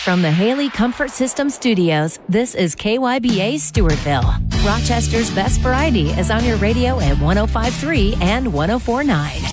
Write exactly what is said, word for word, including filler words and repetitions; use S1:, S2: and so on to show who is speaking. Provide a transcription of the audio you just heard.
S1: From the Haley Comfort System Studios, this is K Y B A Stewartville. Rochester's best variety is on your radio at one oh five point three and one oh four point nine.